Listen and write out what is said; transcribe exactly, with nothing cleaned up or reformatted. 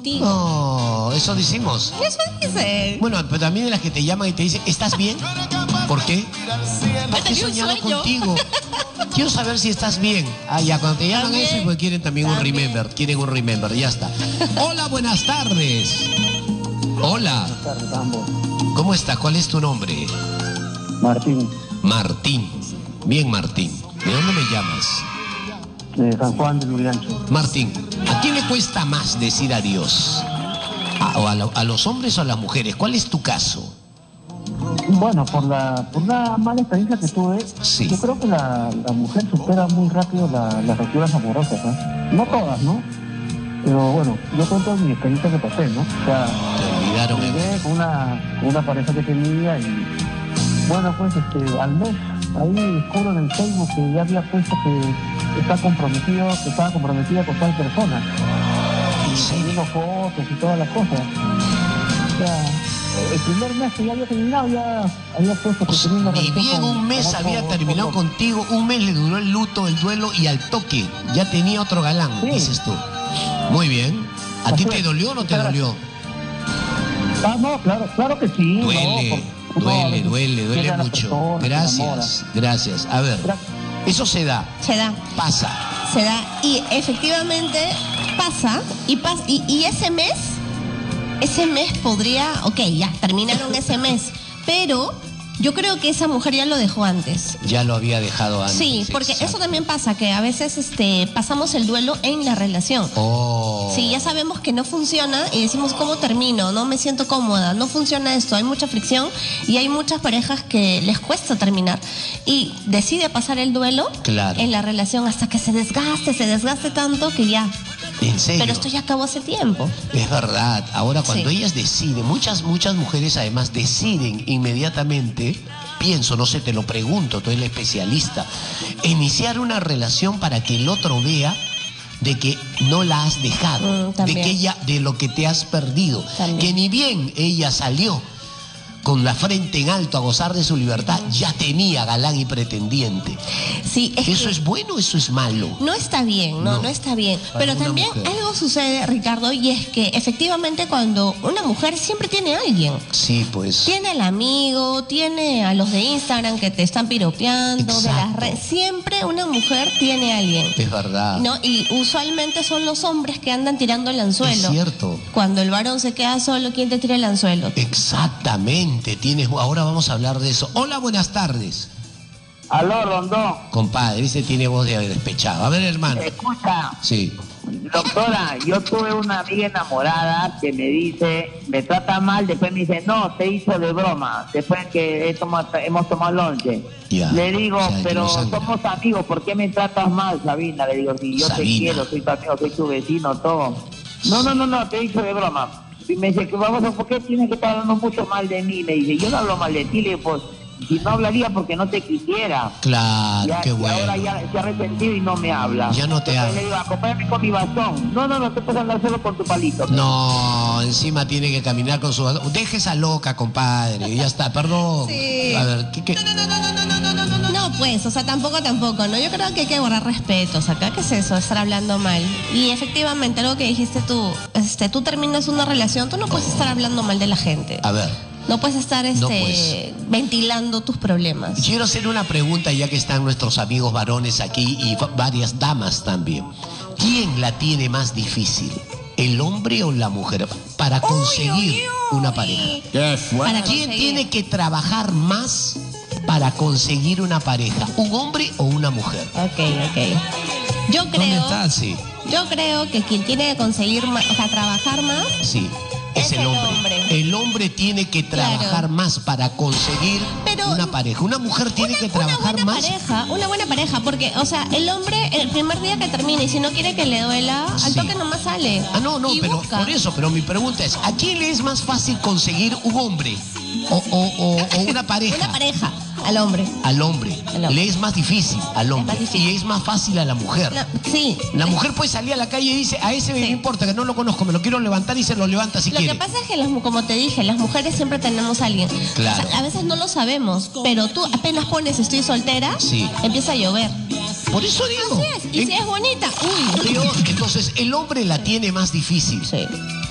contigo. No, eso decimos. Eso dice. Bueno, pero también de las que te llaman y te dicen, ¿estás bien? ¿Por qué? Porque he tenía un soñado sueño. contigo. Quiero saber si estás bien. Ah, ya, cuando te llaman También. eso, pues quieren también, También. un remember. Quieren un remember, ya está. Hola, buenas tardes. Hola. Buenas tardes, ambos. ¿Cómo está? ¿Cuál es tu nombre? Martín, Martín. Bien, Martín. ¿De dónde me llamas? de San Juan de Lurigancho. Martín, ¿a quién le cuesta más decir adiós? ¿A, o a, lo- a los hombres o a las mujeres? ¿Cuál es tu caso? Bueno, por la, por la mala experiencia que tuve, Sí. yo creo que la, la mujer supera muy rápido la- las rupturas amorosas, ¿no? No todas, ¿no? Pero bueno, yo cuento mi experiencia que pasé, ¿no? O sea, Te olvidaron. llegué con una, con una pareja que tenía y, bueno, pues este, al mes, ahí descubro en el Facebook que ya había puesto que está comprometido, que estaba comprometida con tal persona. ¿En serio? Teniendo fotos y todas las cosas. O sea, el primer mes que ya había terminado, ya había puesto que O sea, tenía una ni relación bien con- un mes con otro- había terminado con otro. contigo, un mes le duró el luto, el duelo y al toque ya tenía otro galán, Sí. dices tú. Muy bien. ¿A ti Así te es. dolió o no te Claro. dolió? Ah, no, claro, claro que sí. Duele, no, por- no, a duele, veces duele, duele llega la mucho. persona, se Gracias, gracias. A ver, enamora. eso se da, Se da. pasa. Se da. Y efectivamente pasa. Y, pas y, y ese mes, ese mes podría. Ok, ya, terminaron ese mes. Pero yo creo que esa mujer ya lo dejó antes. Ya lo había dejado antes. Sí, porque exacto. eso también pasa, que a veces este, pasamos el duelo en la relación. Oh. Sí, ya sabemos que no funciona y decimos, ¿cómo termino? No me siento cómoda, no funciona esto, hay mucha fricción y hay muchas parejas que les cuesta terminar y decide pasar el duelo Claro. en la relación hasta que se desgaste, se desgaste tanto que ya. ¿En serio? Pero esto ya acabó hace tiempo. Es verdad. Ahora, cuando Sí. ellas deciden, muchas, muchas mujeres además deciden inmediatamente, pienso, no sé, te lo pregunto, tú eres la especialista, iniciar una relación para que el otro vea de que no la has dejado, Mm, de también. que ella, de lo que te has perdido, También. que ni bien ella salió con la frente en alto a gozar de su libertad, ya tenía galán y pretendiente. Sí, es ¿Eso que es bueno o eso es malo? no está bien, no, No. no, está bien. Para Pero una también mujer. algo sucede, Ricardo, y es que efectivamente cuando una mujer siempre tiene a alguien. Sí, pues. Tiene al amigo, tiene a los de Instagram que te están piropeando, de las Exacto. redes. Siempre una mujer tiene a alguien. Es verdad. ¿No? Y usualmente son los hombres que andan tirando el anzuelo. Es cierto. Cuando el varón se queda solo, ¿quién te tira el anzuelo? Exactamente, tienes. Ahora vamos a hablar de eso. Hola, buenas tardes. Aló, Rondón, Compadre, ese tiene voz de despechado. A ver, hermano. escucha, Sí. doctora, yo tuve una amiga enamorada que me dice, me trata mal, después me dice, no, te hizo de broma, después que he tomado- hemos tomado lonche. Ya. Le digo, O sea, que pero no sangra. somos amigos, ¿por qué me tratas mal, Sabina? Le digo, si yo te Sabina. quiero, soy tu amigo, soy tu vecino, todo. No, no, no, no, te hizo de broma. Y me dice, que vamos, ¿por qué tienes que estar hablando mucho mal de mí? Me dice, yo no hablo mal de ti, le digo, pues, si no hablaría porque no te quisiera. Claro, Ya, qué y bueno. ahora ya se ha arrepentido y no me habla. Ya no te Entonces habla. le digo, acompáñame con mi bastón. No, no, no, te puedes andar solo con tu palito. No, encima tiene que caminar con su. Deje esa loca, compadre. Ya está, perdón. Sí. A ver, ¿qué, qué? No, pues, o sea, tampoco, tampoco, ¿no? Yo creo que hay que borrar respetos acá. ¿Qué es eso? Estar hablando mal. Y efectivamente, algo que dijiste tú, este, tú terminas una relación, tú no puedes estar hablando mal de la gente. A ver, No puedes estar este, No, pues. ventilando tus problemas. quiero hacer una pregunta ya que están nuestros amigos varones aquí y va- varias damas también. ¿Quién la tiene más difícil? ¿El hombre o la mujer? Para conseguir una pareja. Para ¿Quién conseguir. tiene que trabajar más para conseguir una pareja? ¿Un hombre o una mujer? Ok, ok. Yo ¿Dónde creo, está? Sí, yo creo que quien tiene que conseguir más, o sea, trabajar más, sí. Es, Es el el hombre. hombre. El hombre tiene que trabajar Claro. más para conseguir Pero una pareja. Una mujer tiene una, que una trabajar buena más. pareja, una buena pareja, porque, o sea, el hombre el primer día que termine y si no quiere que le duela, al Sí. toque nomás sale. Ah, no, no, y pero busca. por eso, pero mi pregunta es, ¿a quién le es más fácil conseguir un hombre o, o- o- o una pareja? Una pareja, al hombre. Al hombre. Al hombre. Le es más difícil al hombre. más difícil. Y es más fácil a la mujer. No, sí. La mujer puede salir a la calle y dice, a ese me Sí. importa, que no lo conozco, me lo quiero levantar y se lo levanta si Lo quiere. que pasa es que, las, mu- como te dije, las mujeres siempre tenemos a alguien. Claro. O sea, a veces no lo sabemos, pero tú apenas pones estoy soltera, Sí. empieza a llover. Por eso digo. Así es. Y en- si es bonita, uy. Peor, entonces el hombre la tiene más difícil. Sí.